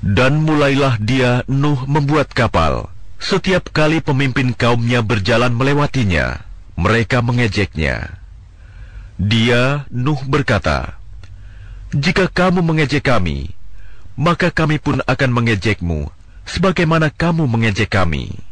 Dan mulailah dia, Nuh, membuat kapal. Setiap kali pemimpin kaumnya berjalan melewatinya, mereka mengejeknya. Dia, Nuh, berkata, "Jika kamu mengejek kami, maka kami pun akan mengejekmu, sebagaimana kamu mengejek kami."